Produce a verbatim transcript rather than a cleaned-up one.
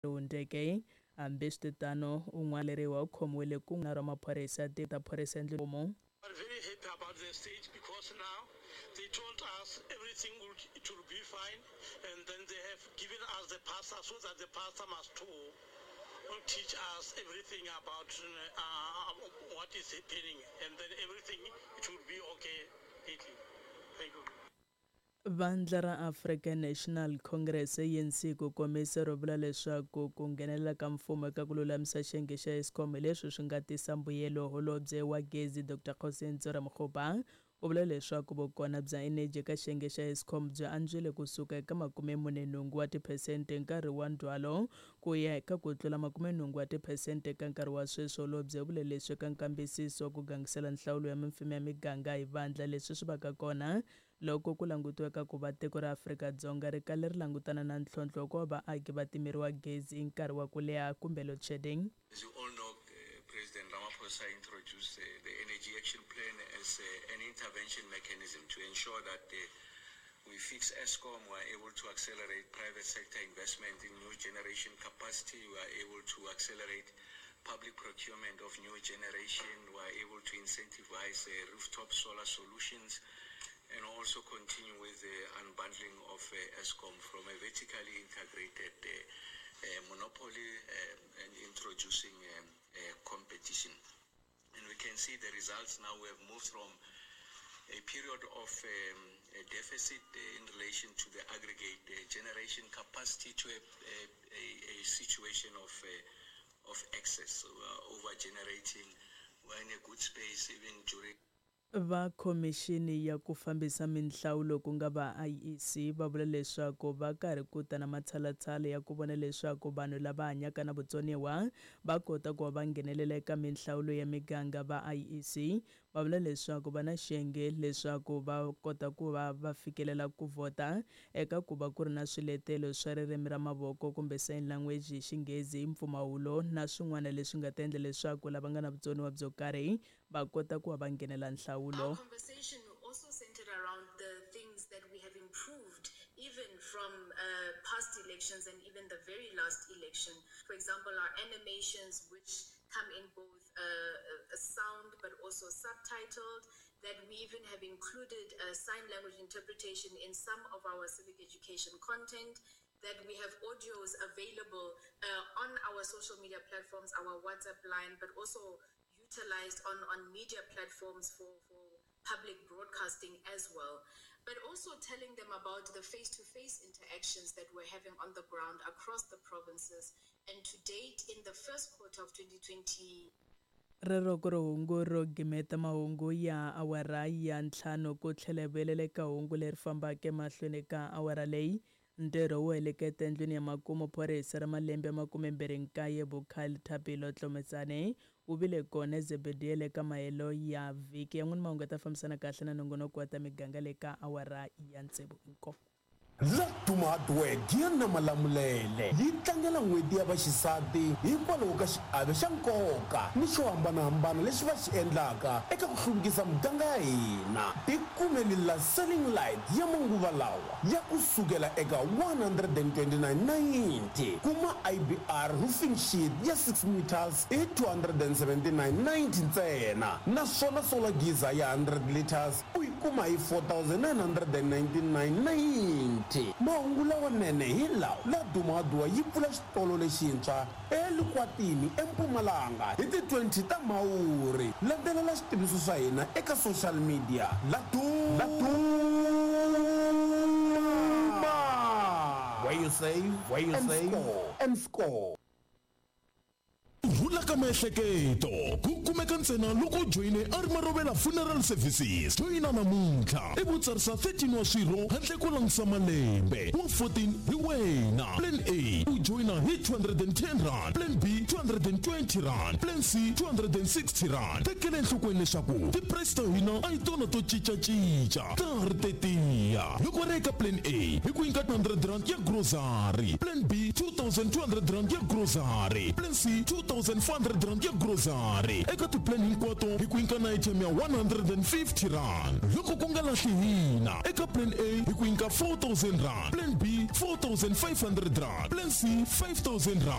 Ndeke ambestano unwaleriwa ukhomwele kunga Ramaphosa data phoresa endlumo. We're very happy about the stage because now they told us everything will, it will be fine, and then they have given us the pastor so that the pastor must too will teach us everything about uh, what is happening, and then everything it will be okay. Thank you. Vandla ra African National Congress A N C ku komisa ro vula leswaku ku nghenelela ka mfumo eka ku lulamisa xiyenge xa Eskom leswi swi nga tisa mbuyelo holobye wa gezi Doctor Khosenzo Ramokgopa u vula leswaku vukona bya energy eka xiyenge xa Eskom byi andzile kusuka eka makume mune nhungu wa tiphesente nkarhi wa ndwalo ku ya eka ku tlula makume nhungu wa tiphesente eka nkarhi wa sweswi. Holobye u vule leswi eka nkambisiso ku gangisela nhlawulo ya mimfumo ya miganga hi vandla leswi swi vaka kona loko ku langutiweka ku va tiko ra Afrika-Dzonga ri kale ri langutana na ntlhontlho ko vaaki va timeriwa gezi hi nkarhi wa ku leha kumbe load shedding. As you all know, uh, President Ramaphosa introduced uh, the Energy Action Plan as uh, an intervention mechanism to ensure that uh, we fix Eskom, we are able to accelerate private sector investment in new generation capacity, we are able to accelerate public procurement of new generation, we are able to incentivize uh, rooftop solar solutions, and also continue with the unbundling of uh, Eskom from a vertically integrated uh, uh, monopoly uh, and introducing um, uh, competition. And we can see the results now. We have moved from a period of um, a deficit uh, in relation to the aggregate uh, generation capacity to a, a, a, a situation of, uh, of excess. So uh, over generating, we're in a good space even during Va khomixini ya ku fambisa minhlawulo ku nga va I E C va vula leswaku va karhi ku ta na matshalatshala ya ku vona leswaku vanhu lava hanyaka na vutsoniwa va kota ku va nghenelela eka minhlawulo ya miganga. Va I E C va vula leswaku va na xiyenge leswaku va kota ku va va fikelela ku vota eka ku va ku ri na swiletelo swa ririmi ra mavoko kumbe sign language hi Xinghezi, mpfumawulo na swin'wana leswi nga ta endla leswaku lava nga na vutsoniwa byo karhi va kota ku va nghenelela nhlawulo. Our conversation also centered around the things that we have improved even from uh, past elections and even the very last election. For example, our animations, which come in both uh, sound but also subtitled, that we even have included uh, sign language interpretation in some of our civic education content, that we have audios available uh, on our social media platforms, our WhatsApp line, but also utilized on, on media platforms for, for public broadcasting as well. But also telling them about the face-to-face interactions that we're having on the ground across the provinces. And to date, in the first quarter of twenty twenty, rero ku ri hungu ro gimeta mahungu ya awara ya ntlhanu ku tlhela velele ka hungu leri fambaka emahlweni ka awara leyi. Ntirho wo heleketa endlwini ya makumu phorisa ra malembe ya makume mbirhi nkaye Bukhali Thapelo Tlometsane u vile kona Zebediya le ka mahelo ya vhiki yan'wini mahungu ta fambisana kahle na nongonoko wa ta miganga le ka awara ya ntsevu inko. La tumadwed ya na malamulele yi tlangela n'hweti ya vaxisati hikwalaho ka xiave xa nkoka ni xo hambanahambana leswi va xi endlaka eka ku hluvukisa miganga ya hina. Tikumeli la selling light ya manguva lawa ya kusukela eka one hundred twenty-nine ninety, kuma I B R roofing sheet ya six meters hi two hundred seventy-nine ninety ntsena, naswona solar geyser ya one hundred liters u yi kuma hi four thousand nine hundred ninety-nine ninety. Mahungu lawanene hi lawa. La Dumadwa yi pfula xitolo lexintshwa eLukwatini eMpumalanga hi ti twenty ta Mhawuri. Landzelela switiviso swa hina eka social media. La Duma, La Duma, where you save, where you and save score, and score. Rula ka miehleketo ku kumeka ntsena loko joyine Arimarovela Funeral Services. Joyina namuntlha i vutsarisa thirteen wa swirho handle ko langisa malembe. Wa fourteen hi wena. Plan A u joyina hi two hundred ten rand, Plan B two hundred twenty rand, Plan C two hundred sixty rand. Tekela enhlokweni leswaku ti-price ta hina a yi tona to cincacinca ta ha ri tetiya. Loko ri eka Plan A hi ku nyika two hundred rand ya grocery, Plan B two thousand two hundred rand ya grocery, Plan C two thousand four hundred rand ya grocery. Eka ti-plan hinkwato hi ku nyika na item ya one hundred fifty rand. Loko ku nga lahli hina eka Plan A hi ku nyika four thousand rand, Plan B four thousand five hundred rand, Plan C five thousand rand.